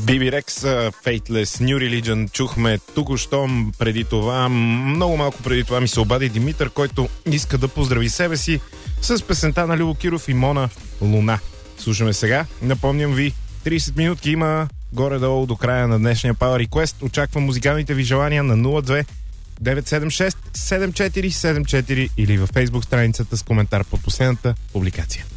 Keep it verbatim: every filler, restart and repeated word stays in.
би би Rex, Faithless, New Religion чухме току-що. Преди това, много малко преди това ми се обади Димитър, който иска да поздрави себе си с песента на Любо Киров и Мона Луна. Слушаме сега. Напомням ви, трийсет минутки има горе-долу до края на днешния Power Request. Очаквам музикалните ви желания на нула две девет седем шест седем четири седем четири или във Facebook страницата с коментар под последната публикация.